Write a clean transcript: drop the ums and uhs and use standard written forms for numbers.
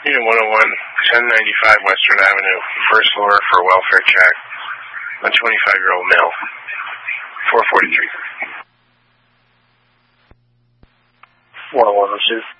Unit 101, 1095 Western Avenue, first floor for a welfare check. A 25-year-old male. 443. 101 received.